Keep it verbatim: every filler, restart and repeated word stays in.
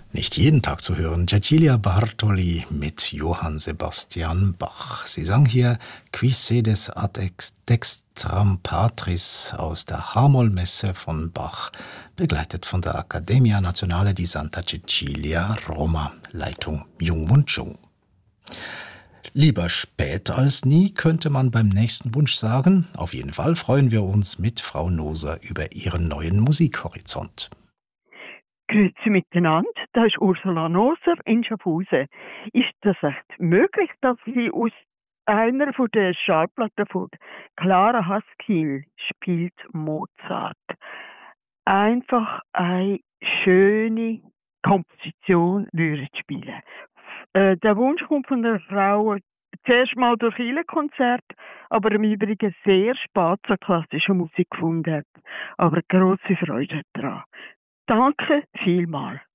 Nicht jeden Tag zu hören. Cecilia Bartoli mit Johann Sebastian Bach. Sie sang hier Qui sedes ad dextram patris aus der H-Moll-Messe von Bach, begleitet von der Accademia Nazionale di Santa Cecilia, Roma, Leitung Jung Wun Chung. Lieber spät als nie, könnte man beim nächsten Wunsch sagen. Auf jeden Fall freuen wir uns mit Frau Noser über ihren neuen Musikhorizont. Grüezi miteinander, da ist Ursula Noser in Schaffhausen. Ist das echt möglich, dass sie aus einer von der Schallplatten von Clara Haskell spielt Mozart? Einfach eine schöne Komposition würde spielen. Äh, der Wunsch kommt von der Frau zuerst mal durch viele Konzerte, aber im Übrigen sehr spät zur klassischen Musik gefunden hat. Aber grosse Freude daran. Danke vielmals.